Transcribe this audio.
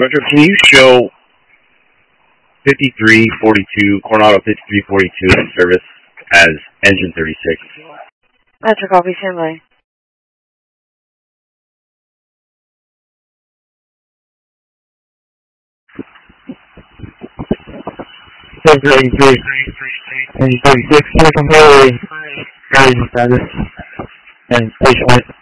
Metro, can you show 5342, Coronado 5342 in service as engine 36? Metro, copy, stand by. Center 83, engine 36, clear from Hillary, engine status, and station 1.